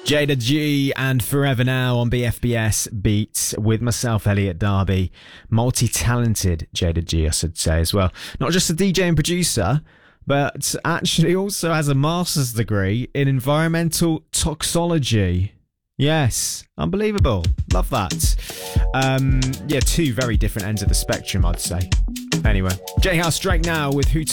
Jada G and Forever Now on BFBS Beats with myself, Elliot Darby. Multi-talented Jada G, I should say as well. Not just a DJ and producer, but actually also has a master's degree in environmental toxology. Yes, unbelievable. Love that. Two very different ends of the spectrum, I'd say. Anyway, J House Drake now with Who